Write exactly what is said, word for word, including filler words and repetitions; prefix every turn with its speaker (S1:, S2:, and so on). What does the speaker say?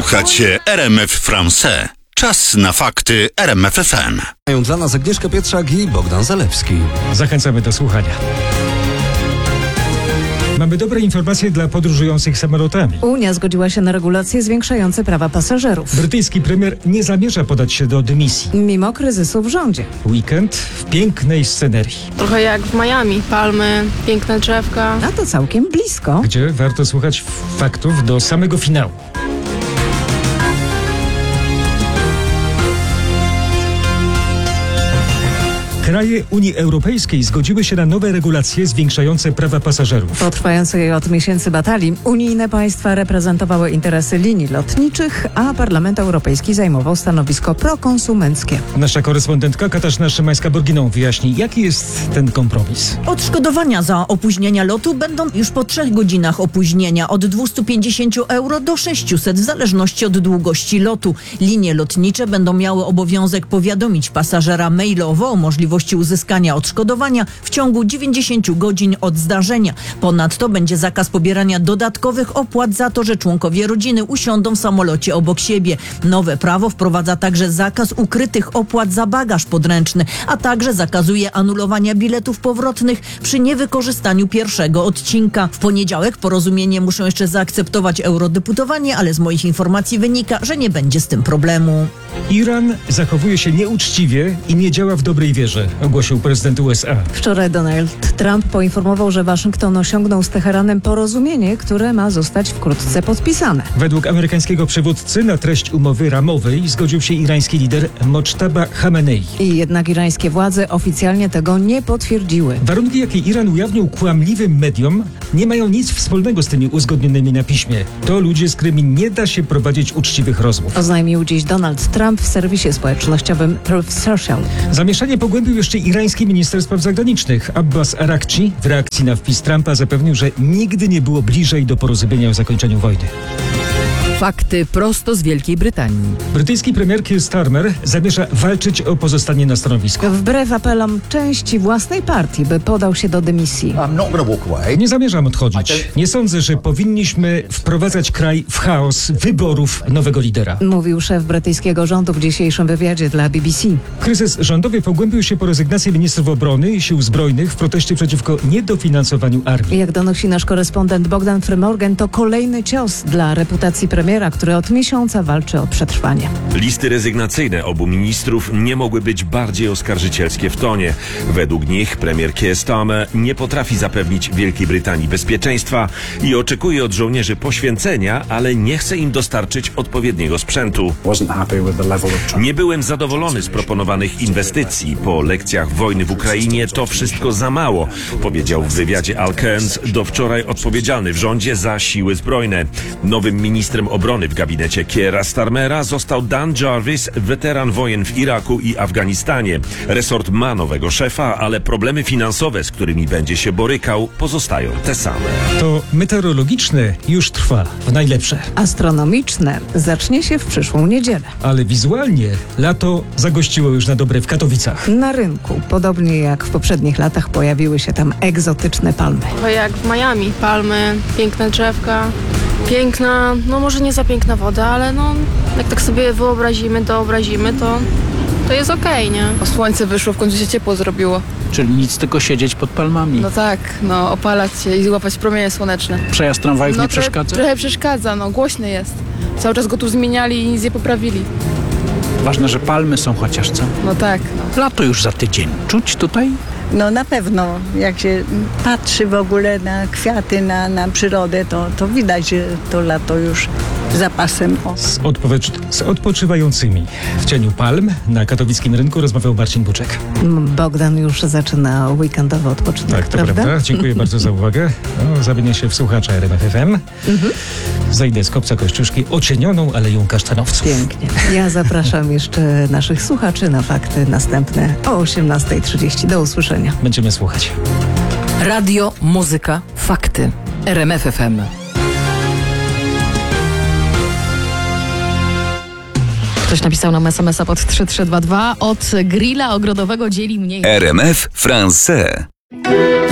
S1: Słuchacie R M F France. Czas na fakty R M F F M.
S2: Mają dla nas Agnieszka Pietrzak i Bogdan Zalewski.
S3: Zachęcamy do słuchania. Mamy dobre informacje dla podróżujących samolotami.
S4: Unia zgodziła się na regulacje zwiększające prawa pasażerów.
S3: Brytyjski premier nie zamierza podać się do dymisji.
S4: Mimo kryzysu w rządzie.
S3: Weekend w pięknej scenerii,
S5: Trochę jak w Miami. Palmy, piękne drzewka.
S4: A to całkiem blisko.
S3: gdzie warto słuchać faktów do samego finału. Kraje Unii Europejskiej zgodziły się na nowe regulacje zwiększające prawa pasażerów.
S4: Po trwającej od miesięcy batalii unijne państwa reprezentowały interesy linii lotniczych, a Parlament Europejski zajmował stanowisko prokonsumenckie.
S3: Nasza korespondentka Katarzyna Szymańska-Borginą wyjaśni, jaki jest ten kompromis.
S6: Odszkodowania za opóźnienia lotu będą już po trzech godzinach opóźnienia od dwieście pięćdziesiąt euro do sześćset w zależności od długości lotu. Linie lotnicze będą miały obowiązek powiadomić pasażera mailowo o możliwości uzyskania odszkodowania w ciągu dziewięćdziesiąt godzin od zdarzenia. Ponadto będzie zakaz pobierania dodatkowych opłat za to, że członkowie rodziny usiądą w samolocie obok siebie. Nowe prawo wprowadza także zakaz ukrytych opłat za bagaż podręczny, a także zakazuje anulowania biletów powrotnych przy niewykorzystaniu pierwszego odcinka. W poniedziałek porozumienie muszą jeszcze zaakceptować eurodeputowani, ale z moich informacji wynika, że nie będzie z tym problemu.
S3: Iran zachowuje się nieuczciwie i nie działa w dobrej wierze, ogłosił prezydent U S A.
S4: Wczoraj Donald Trump poinformował, że Waszyngton osiągnął z Teheranem porozumienie, które ma zostać wkrótce podpisane.
S3: Według amerykańskiego przywódcy na treść umowy ramowej zgodził się irański lider Moctaba Khamenei.
S4: I jednak irańskie władze oficjalnie tego nie potwierdziły.
S3: Warunki, jakie Iran ujawnił kłamliwym mediom, nie mają nic wspólnego z tymi uzgodnionymi na piśmie. To ludzie, z którymi nie da się prowadzić uczciwych rozmów.
S4: Oznajmił dziś Donald Trump w serwisie społecznościowym Truth Social.
S3: Zamieszanie pogłębił jeszcze irański minister spraw zagranicznych Abbas Araghchi. W reakcji na wpis Trumpa zapewnił, że nigdy nie było bliżej do porozumienia o zakończeniu wojny.
S7: Fakty prosto z Wielkiej Brytanii.
S3: Brytyjski premier Keir Starmer zamierza walczyć o pozostanie na stanowisku.
S4: Wbrew apelom części własnej partii, by podał się do dymisji.
S3: Nie zamierzam odchodzić. Nie sądzę, że powinniśmy wprowadzać kraj w chaos wyborów nowego lidera.
S4: Mówił szef brytyjskiego rządu w dzisiejszym wywiadzie dla B B C.
S3: Kryzys rządowy pogłębił się po rezygnacji ministrów obrony i sił zbrojnych w proteście przeciwko niedofinansowaniu armii.
S4: Jak donosi nasz korespondent Bogdan Frymorgan, to kolejny cios dla reputacji premiera, który od miesiąca walczy o przetrwanie.
S8: Listy rezygnacyjne obu ministrów nie mogły być bardziej oskarżycielskie w tonie. Według nich premier Keir Starmer nie potrafi zapewnić Wielkiej Brytanii bezpieczeństwa i oczekuje od żołnierzy poświęcenia, ale nie chce im dostarczyć odpowiedniego sprzętu. Nie byłem zadowolony z proponowanych inwestycji. Po lekcjach wojny w Ukrainie to wszystko za mało, powiedział w wywiadzie Al Cairns, do wczoraj odpowiedzialny w rządzie za siły zbrojne. Nowym ministrem obrony w gabinecie Keira Starmera został Dan Jarvis, weteran wojen w Iraku i Afganistanie. Resort ma nowego szefa, ale problemy finansowe, z którymi będzie się borykał, pozostają te same.
S3: To meteorologiczne już trwa w najlepsze.
S4: Astronomiczne zacznie się w przyszłą niedzielę.
S3: Ale wizualnie lato zagościło już na dobre w Katowicach.
S4: Na rynku, podobnie jak w poprzednich latach, pojawiły się tam egzotyczne palmy.
S5: Trochę jak w Miami. Palmy, piękne drzewka. Piękna, no może nie za piękna woda, ale no jak tak sobie wyobrazimy, doobrazimy, to, to jest okej, nie?
S9: O, słońce wyszło, w końcu się ciepło zrobiło.
S10: Czyli nic, tylko siedzieć pod palmami.
S9: No tak, no opalać się i złapać promienie słoneczne.
S10: Przejazd tramwajów
S9: No
S10: nie
S9: trochę,
S10: przeszkadza?
S9: trochę przeszkadza, no głośny jest. Cały czas go tu zmieniali i nic nie poprawili.
S10: Ważne, że palmy są chociaż, co?
S9: No tak. No.
S10: Lato już za tydzień. Czuć tutaj?
S11: No na pewno, jak się patrzy w ogóle na kwiaty, na, na przyrodę, to, to widać, że to lato już za pasem. O.
S3: Z, odpowiedz- z odpoczywającymi w cieniu palm na katowickim rynku rozmawiał Marcin Buczek.
S4: Bogdan już zaczyna weekendowy odpoczynek,
S3: Tak, to
S4: prawda?
S3: prawda. Dziękuję bardzo za uwagę. No, zamienię się w słuchacza R M F F M.
S4: Mhm.
S3: Zejdę z kopca Kościuszki ocienioną aleją kasztanowców.
S4: Pięknie. Ja zapraszam jeszcze naszych słuchaczy na fakty następne o osiemnasta trzydzieści. Do usłyszenia.
S3: Będziemy słuchać.
S7: Radio, muzyka, fakty. R M F F M.
S12: Ktoś napisał nam es em es a pod trzy trzy dwa dwa. Od grilla ogrodowego dzieli mnie...
S13: R M F France.